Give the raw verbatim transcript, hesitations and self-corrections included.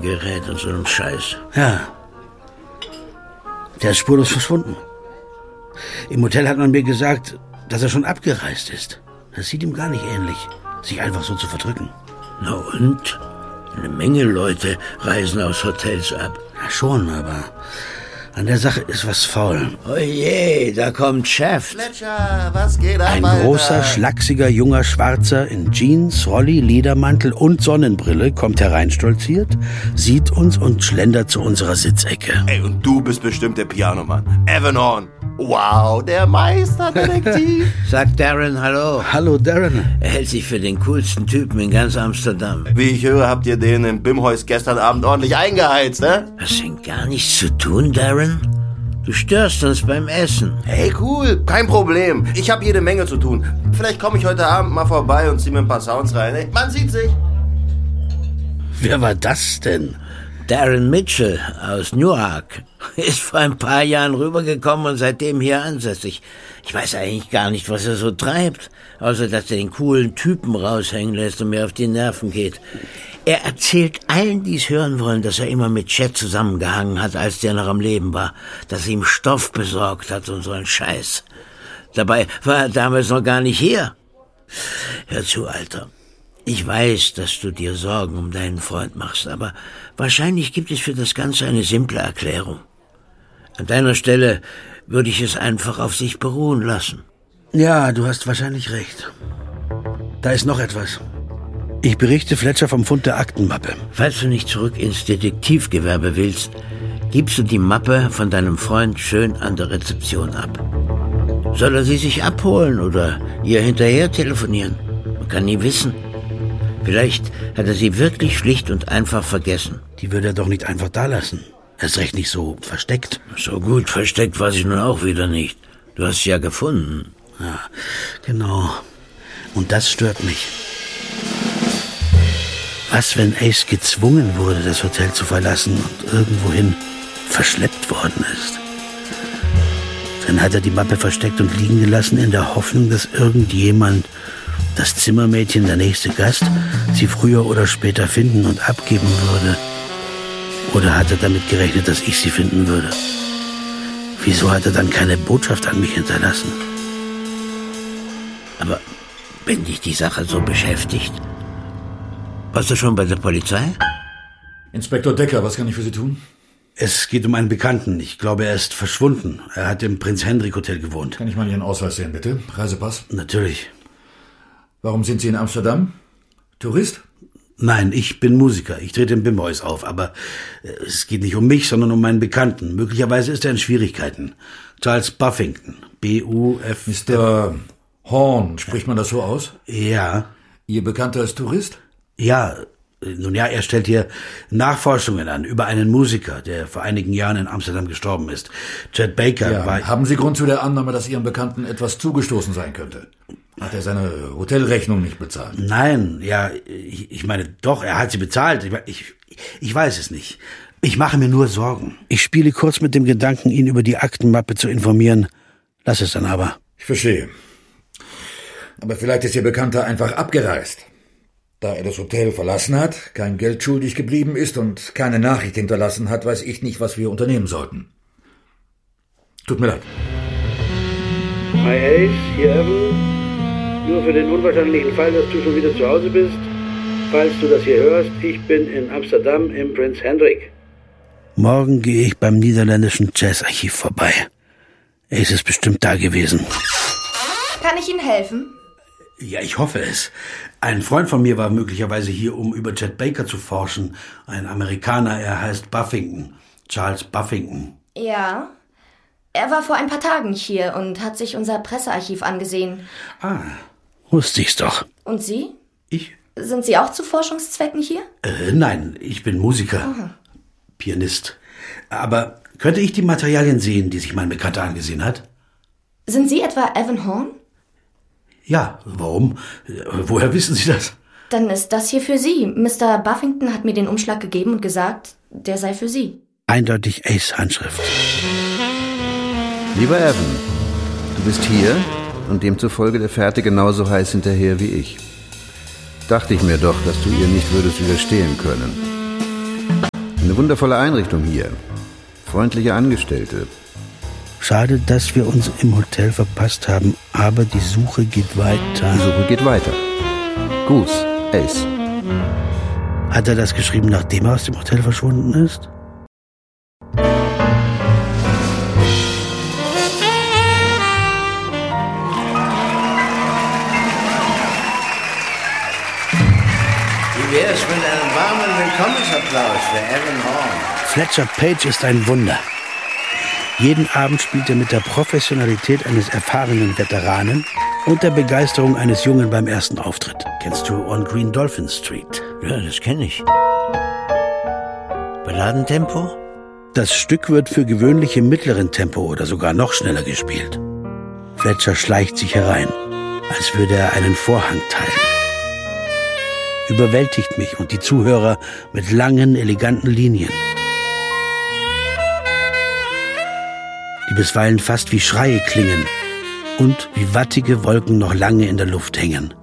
Aufnahmegerät und so einem Scheiß. Ja. Der ist spurlos verschwunden. Im Hotel hat man mir gesagt, dass er schon abgereist ist. Das sieht ihm gar nicht ähnlich, sich einfach so zu verdrücken. Na und? Eine Menge Leute reisen aus Hotels ab. Ja schon, aber an der Sache ist was faul. Oh je, da kommt Chef. Fletcher, was geht ab, Ein Alter? großer, schlachsiger, junger Schwarzer in Jeans, Rolli, Ledermantel und Sonnenbrille kommt hereinstolziert, sieht uns und schlendert zu unserer Sitzecke. Ey, und du bist bestimmt der Pianomann. Evan Horn. Wow, der Meisterdetektiv. Sagt Darren Hallo. Hallo, Darren. Er hält sich für den coolsten Typen in ganz Amsterdam. Wie ich höre, habt ihr den im Bimhuis gestern Abend ordentlich eingeheizt, ne? Hast denn gar nichts zu tun, Darren? Du störst uns beim Essen. Hey, cool, kein Problem. Ich habe jede Menge zu tun. Vielleicht komme ich heute Abend mal vorbei und zieh mir ein paar Sounds rein. Ey, man sieht sich. Wer war das denn? Darren Mitchell aus Newark ist vor ein paar Jahren rübergekommen und seitdem hier ansässig. Ich weiß eigentlich gar nicht, was er so treibt, außer dass er den coolen Typen raushängen lässt und mir auf die Nerven geht. Er erzählt allen, die es hören wollen, dass er immer mit Chet zusammengehangen hat, als der noch am Leben war, dass er ihm Stoff besorgt hat und so ein Scheiß. Dabei war er damals noch gar nicht hier. Hör zu, Alter. Ich weiß, dass du dir Sorgen um deinen Freund machst, aber wahrscheinlich gibt es für das Ganze eine simple Erklärung. An deiner Stelle würde ich es einfach auf sich beruhen lassen. Ja, du hast wahrscheinlich recht. Da ist noch etwas. Ich berichte Fletcher vom Fund der Aktenmappe. Falls du nicht zurück ins Detektivgewerbe willst, gibst du die Mappe von deinem Freund schön an der Rezeption ab. Soll er sie sich abholen oder ihr hinterher telefonieren? Man kann nie wissen. Vielleicht hat er sie wirklich schlicht und einfach vergessen. Die würde er doch nicht einfach da lassen. Er ist recht nicht so versteckt. So gut versteckt war sie nun auch wieder nicht. Du hast sie ja gefunden. Ja, genau. Und das stört mich. Was, wenn Ace gezwungen wurde, das Hotel zu verlassen und irgendwohin verschleppt worden ist? Dann hat er die Mappe versteckt und liegen gelassen in der Hoffnung, dass irgendjemand, das Zimmermädchen, der nächste Gast, sie früher oder später finden und abgeben würde. Oder hat er damit gerechnet, dass ich sie finden würde? Wieso hat er dann keine Botschaft an mich hinterlassen? Aber wenn dich die Sache so beschäftigt, warst du schon bei der Polizei? Inspektor Decker, was kann ich für Sie tun? Es geht um einen Bekannten. Ich glaube, er ist verschwunden. Er hat im Prinz Hendrik Hotel gewohnt. Kann ich mal Ihren Ausweis sehen, bitte? Reisepass? Natürlich. Warum sind Sie in Amsterdam? Tourist? Nein, ich bin Musiker. Ich trete im Bimhuis auf. Aber es geht nicht um mich, sondern um meinen Bekannten. Möglicherweise ist er in Schwierigkeiten. Charles Buffington. B U F... Mister Horn, spricht man das so aus? Ja. Ihr Bekannter ist Tourist? Ja, nun ja, er stellt hier Nachforschungen an über einen Musiker, der vor einigen Jahren in Amsterdam gestorben ist. Chet Baker Ja, war... haben Sie Grund zu der Annahme, dass Ihrem Bekannten etwas zugestoßen sein könnte? Hat er seine Hotelrechnung nicht bezahlt? Nein, ja, ich, ich meine, doch, er hat sie bezahlt. Ich, ich, ich weiß es nicht. Ich mache mir nur Sorgen. Ich spiele kurz mit dem Gedanken, ihn über die Aktenmappe zu informieren. Lass es dann aber. Ich verstehe. Aber vielleicht ist Ihr Bekannter einfach abgereist. Da er das Hotel verlassen hat, kein Geld schuldig geblieben ist und keine Nachricht hinterlassen hat, weiß ich nicht, was wir unternehmen sollten. Tut mir leid. Hi Ace, hier Evan. Nur für den unwahrscheinlichen Fall, dass du schon wieder zu Hause bist. Falls du das hier hörst, ich bin in Amsterdam im Prinz Hendrik. Morgen gehe ich beim niederländischen Jazzarchiv vorbei. Ace ist bestimmt da gewesen. Kann ich Ihnen helfen? Ja, ich hoffe es. Ein Freund von mir war möglicherweise hier, um über Chet Baker zu forschen. Ein Amerikaner, er heißt Buffington. Charles Buffington. Ja. Er war vor ein paar Tagen hier und hat sich unser Pressearchiv angesehen. Ah, wusste ich's doch. Und Sie? Ich? Sind Sie auch zu Forschungszwecken hier? Äh, nein, ich bin Musiker. Aha. Pianist. Aber könnte ich die Materialien sehen, die sich mein Bekannter angesehen hat? Sind Sie etwa Evan Horn? Ja, warum? Woher wissen Sie das? Dann ist das hier für Sie. Mister Buffington hat mir den Umschlag gegeben und gesagt, der sei für Sie. Eindeutig Ace Handschrift. Lieber Evan, du bist hier und demzufolge der Fährte genauso heiß hinterher wie ich. Dachte ich mir doch, dass du ihr nicht würdest widerstehen können. Eine wundervolle Einrichtung hier. Freundliche Angestellte. Schade, dass wir uns im Hotel verpasst haben, aber die Suche geht weiter. Die Suche geht weiter. Gruß, Ace. Hat er das geschrieben, nachdem er aus dem Hotel verschwunden ist? Wie wär's mit einem warmen Willkommensapplaus für Aaron Horn? Fletcher Page ist ein Wunder. Jeden Abend spielt er mit der Professionalität eines erfahrenen Veteranen und der Begeisterung eines Jungen beim ersten Auftritt. Kennst du On Green Dolphin Street? Ja, das kenne ich. Balladentempo? Das Stück wird für gewöhnlich im mittleren Tempo oder sogar noch schneller gespielt. Fletcher schleicht sich herein, als würde er einen Vorhang teilen. Überwältigt mich und die Zuhörer mit langen, eleganten Linien, die bisweilen fast wie Schreie klingen und wie wattige Wolken noch lange in der Luft hängen.